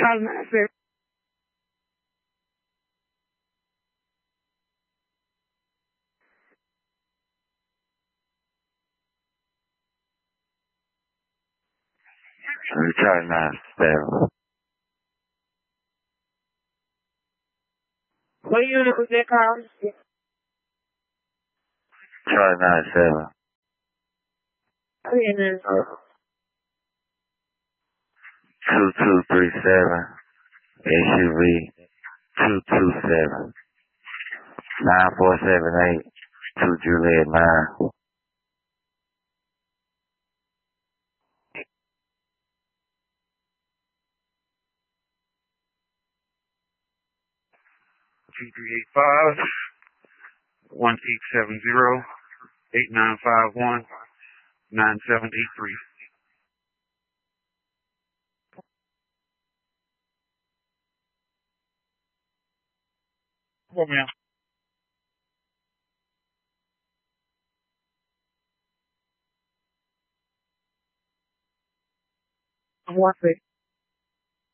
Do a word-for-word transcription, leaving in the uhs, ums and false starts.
Charlie nine seven. Charlie nine seven. What unit was that called? Charlie nine seven. Okay, then. Two two three seven. S U V two two seven. Nine four seven eight. Two Juliet nine. Two three eight five. One eight seven zero. Eight nine five one. Nine seven eight three. Come on, man. One second.